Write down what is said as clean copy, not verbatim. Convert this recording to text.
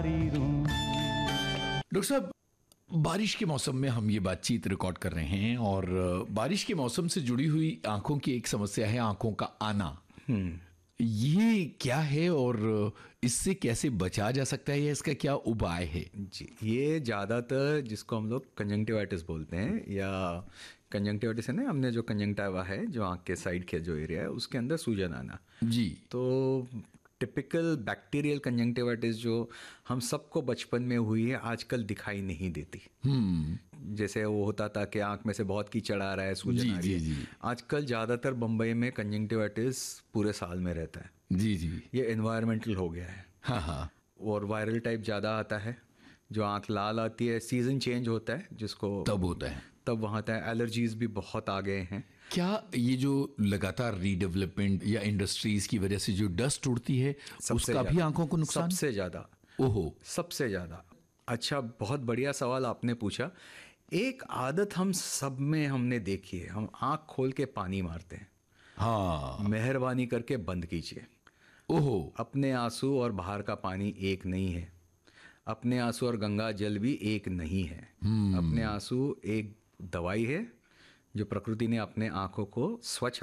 Doctor साहब, बारिश के मौसम में हम ये बातचीत रिकॉर्ड कर रहे हैं और बारिश के मौसम से जुड़ी हुई आंखों की एक समस्या है, आंखों का आना। ये क्या है और इससे कैसे बचा जा सकता है या इसका क्या उपाय है? जी, ये ज़्यादातर जिसको हम लोग कंजंक्टिवाइटिस बोलते हैं, या कंजंक्टिवाइटिस है ना, हमने जो कंजंक्टिवा है जो आँख के साइड के जो एरिया है उसके अंदर सूजन आना। जी। तो टिपिकल बैक्टीरियल कंजंक्टिवाइटिस जो हम सबको बचपन में हुई है, आजकल दिखाई नहीं देती। जैसे वो होता था कि आंख में से बहुत कीचड़ आ रहा है, सूजन आ रही है। आजकल ज़्यादातर बम्बई में कंजंक्टिवाइटिस पूरे साल में रहता है। जी जी। ये एनवायरमेंटल हो गया है। हाँ हाँ। और वायरल टाइप ज़्यादा आता है, जो आंख लाल आती है, सीजन चेंज होता है जिसको तब होता है, तब वहाँ आता है। एलर्जीज भी बहुत आ गए हैं। क्या ये जो लगातार रीडेवलपमेंट या इंडस्ट्रीज की वजह से जो डस्ट उड़ती है उसका भी आंखों को नुकसान? सबसे ज़्यादा। ओहो, सबसे ज़्यादा। अच्छा, बहुत बढ़िया सवाल आपने पूछा। एक आदत हम सब में हमने देखी है, हम आंख खोल के पानी मारते हैं। हाँ। मेहरबानी करके बंद कीजिए। ओहो। अपने आंसू और बाहर का पानी एक नहीं है। अपने आंसू और गंगा जल भी एक नहीं है। अपने आंसू एक दवाई है जो प्रकृति ने अपने आंखों को स्वच्छ